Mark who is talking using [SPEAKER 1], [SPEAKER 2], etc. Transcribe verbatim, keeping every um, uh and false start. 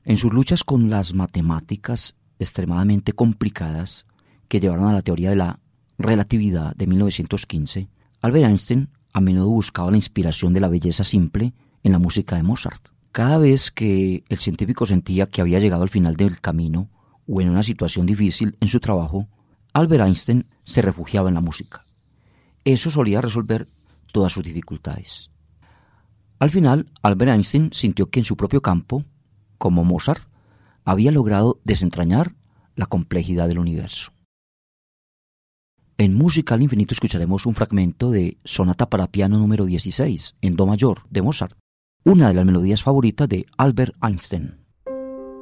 [SPEAKER 1] En sus luchas con las matemáticas extremadamente complicadas que llevaron a la teoría de la relatividad de mil novecientos quince, Albert Einstein a menudo buscaba la inspiración de la belleza simple en la música de Mozart. Cada vez que el científico sentía que había llegado al final del camino o en una situación difícil en su trabajo, Albert Einstein se refugiaba en la música. Eso solía resolver todas sus dificultades. Al final, Albert Einstein sintió que en su propio campo, como Mozart, había logrado desentrañar la complejidad del universo. En Música al Infinito escucharemos un fragmento de Sonata para piano número dieciséis, en Do mayor, de Mozart, una de las melodías favoritas de Albert Einstein.